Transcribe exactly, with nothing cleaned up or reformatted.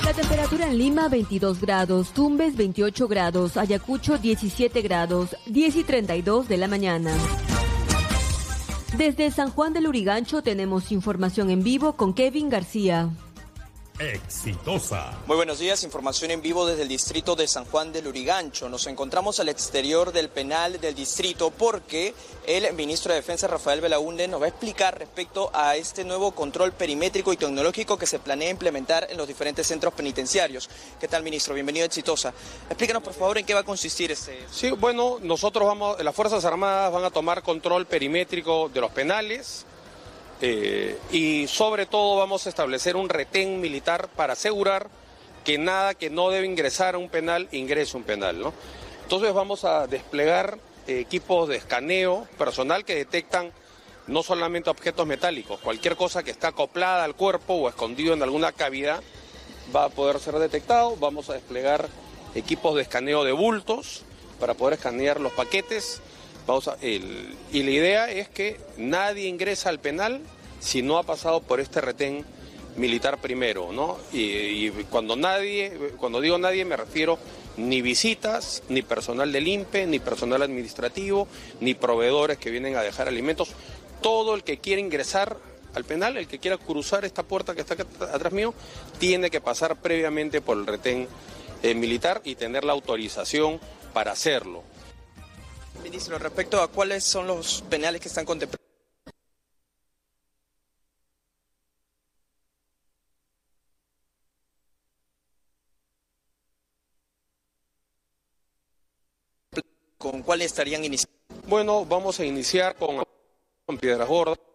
La temperatura en Lima veintidós grados, Tumbes veintiocho grados, Ayacucho diecisiete grados, diez y treinta y dos de la mañana. Desde San Juan del Lurigancho tenemos información en vivo con Kevin García. Exitosa. Muy buenos días, información en vivo desde el distrito de San Juan del Lurigancho. Nos encontramos al exterior del penal del distrito porque el ministro de Defensa, Rafael Belaúnde, nos va a explicar respecto a este nuevo control perimétrico y tecnológico que se planea implementar en los diferentes centros penitenciarios. ¿Qué tal, ministro? Bienvenido a Exitosa. Explícanos, por favor, en qué va a consistir este... Sí, bueno, nosotros vamos, las Fuerzas Armadas van a tomar control perimétrico de los penales. Eh, y sobre todo vamos a establecer un retén militar para asegurar que nada que no debe ingresar a un penal ingrese a un penal, ¿no? Entonces vamos a desplegar eh, equipos de escaneo personal que detectan no solamente objetos metálicos, cualquier cosa que está acoplada al cuerpo o escondido en alguna cavidad va a poder ser detectado. Vamos a desplegar equipos de escaneo de bultos para poder escanear los paquetes. Vamos a, el, y la idea es que nadie ingresa al penal si no ha pasado por este retén militar primero, ¿no? Y, y cuando nadie, cuando digo nadie me refiero ni visitas, ni personal del I N P E, ni personal administrativo, ni proveedores que vienen a dejar alimentos. Todo el que quiera ingresar al penal, el que quiera cruzar esta puerta que está acá atrás mío, tiene que pasar previamente por el retén eh, militar y tener la autorización para hacerlo. Ministro, respecto a cuáles son los penales que están contemplados ¿con cuáles estarían iniciando? Bueno, vamos a iniciar con, con Piedras Gordas.